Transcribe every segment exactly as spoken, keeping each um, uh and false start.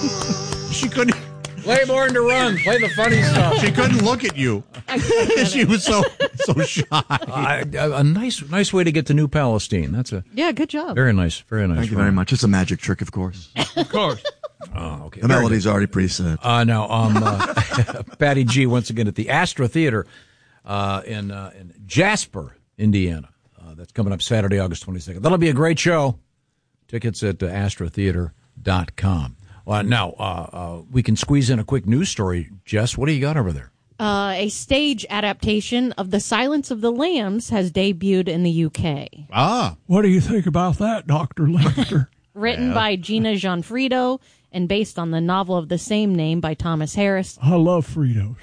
She couldn't. Play Born to Run. Play the funny stuff. She couldn't look at you. She was so so shy. Uh, a nice nice way to get to New Palestine. That's a Yeah, good job. very nice, very nice. Thank you very much. It's a magic trick, of course. Of course. Oh, okay. The Very melody's good. already preset. Uh, now, um, uh, Patty G once again at the Astra Theater uh, in uh, in Jasper, Indiana. Uh, that's coming up Saturday, August twenty-second. That'll be a great show. Tickets at uh, astra theater dot com. Uh, now, uh, uh, we can squeeze in a quick news story. Jess, what do you got over there? Uh, a stage adaptation of The Silence of the Lambs has debuted in the U K. Ah. What do you think about that, Doctor Lester? Written by Gina Gianfrido and based on the novel of the same name by Thomas Harris. I love Fritos.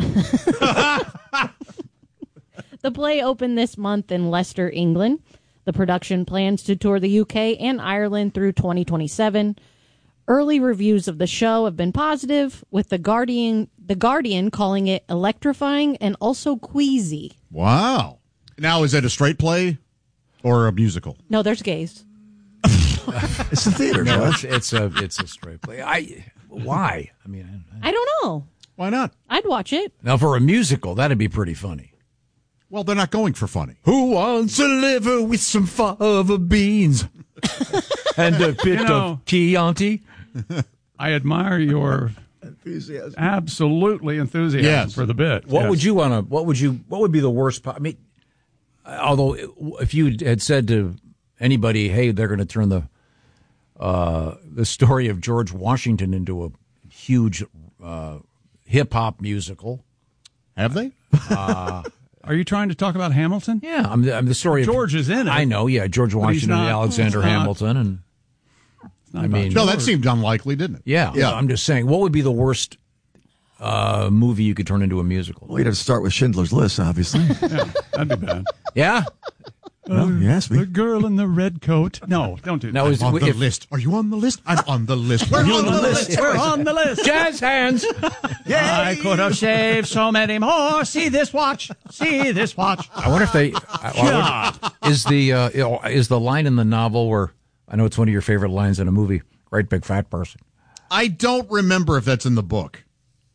The play opened this month in Leicester, England. The production plans to tour the U K and Ireland through twenty twenty-seven. Early reviews of the show have been positive, with the Guardian the Guardian calling it electrifying and also queasy. Wow. Now, is it a straight play or a musical? No, there's gays. It's the theater, No, man. it's, it's a it's a straight play. I why? I mean, I, I don't know. Why not? I'd watch it. now for a musical, that'd be pretty funny. Well, they're not going for funny. Who wants a liver with some fava beans and a bit You know- of Chianti? I admire your Enthusiasm. absolutely enthusiasm Yes. for the bit. What Yes. would you want to? What would you? What would be the worst? po- I mean, although if you had said to anybody, "Hey, they're going to turn the uh, the story of George Washington into a huge uh, hip hop musical," Have they? Are you trying to talk about Hamilton? yeah, I'm the, I'm the story. George of, is in it. I know. Yeah, George he's Washington and not- Alexander he's not- Hamilton, and Not I about mean- No, that George. seemed unlikely, didn't it? yeah, Yeah. I'm just saying, what would be the worst uh, movie you could turn into a musical? Well, you'd have to start with Schindler's List, obviously. Yeah, that'd be bad. Yeah. Well, you asked me. The girl in the red coat. No, don't do that. Now, is, On the if, list. Are you on the list? I'm on the list. We're on the list. We're on the list. jazz hands. I could have saved so many more. See this watch. See this watch. I wonder if they I, I wonder, is the uh, you know, is the line in the novel where I know it's one of your favorite lines in a movie. Great big fat person. I don't remember if that's in the book.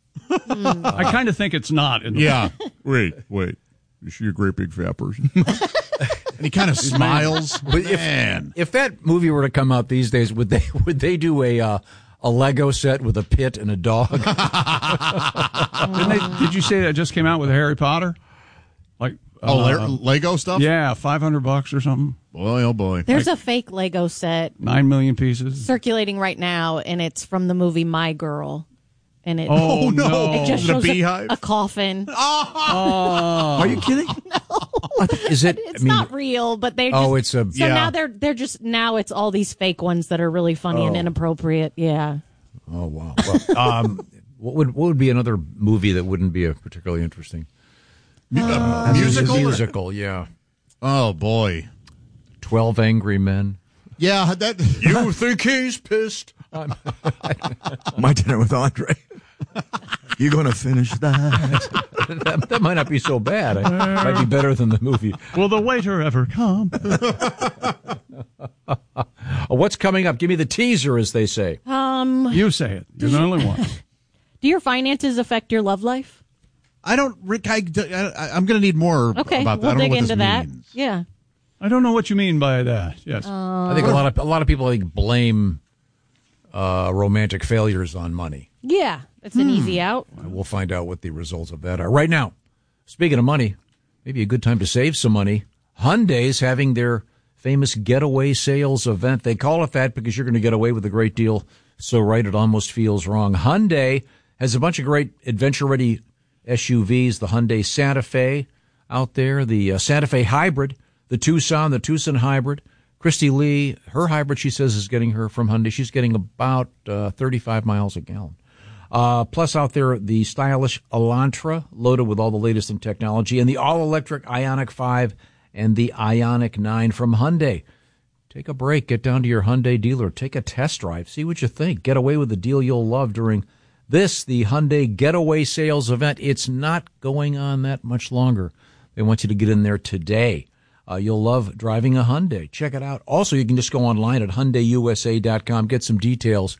I kind of think it's not. In the Yeah. wait, wait. Is she a great big fat person? And he kind of smiles. But if Man. if that movie were to come out these days, would they would they do a uh, a Lego set with a pit and a dog? Didn't they, did you say that just came out with Harry Potter? Like, Oh, uh, Le- Lego stuff? yeah, five hundred bucks or something. Boy, oh boy. There's a fake Lego set Nine million pieces. circulating right now, and it's from the movie My Girl. And it, Oh, no. no. it just The shows a, beehive? a coffin. Are you kidding? Is it? It's I mean, not real, but they just, oh, it's a so yeah. now they're they're just now it's all these fake ones that are really funny and inappropriate. Yeah. oh wow. Well, um, what would what would be another movie that wouldn't be a particularly interesting Uh, musical? musical? Yeah, Oh, boy. Twelve Angry Men. Yeah, that. You think he's pissed? My Dinner with Andre. You going to finish that? that, that might not be so bad. It might be better than the movie. Will the waiter ever come? Oh, what's coming up? Give me the teaser, as they say. Um, You say it. You're the only one. do your finances affect your love life? I don't, Rick, I, I, I'm going to need more Okay, about that. we'll I don't dig know what into this that. means. Yeah. I don't know what you mean by that. Yes. I think a lot of a lot of people I think blame uh, romantic failures on money. Yeah. It's an easy out. We'll find out what the results of that are. Right now, speaking of money, maybe a good time to save some money. Hyundai's having their famous getaway sales event. They call it that because you're going to get away with a great deal. So right, it almost feels wrong. Hyundai has a bunch of great adventure-ready S U Vs. The Hyundai Santa Fe out there, the uh, Santa Fe Hybrid, the Tucson, the Tucson Hybrid. Christy Lee, her hybrid, she says, is getting her from Hyundai. She's getting about uh, thirty-five miles a gallon. Uh, plus out there, the stylish Elantra, loaded with all the latest in technology, and the all-electric Ioniq five and the Ioniq nine from Hyundai. Take a break. Get down to your Hyundai dealer. Take a test drive. See what you think. Get away with the deal you'll love during this, the Hyundai Getaway Sales event. It's not going on that much longer. They want you to get in there today. Uh, you'll love driving a Hyundai. Check it out. Also, you can just go online at Hyundai U S A dot com, get some details.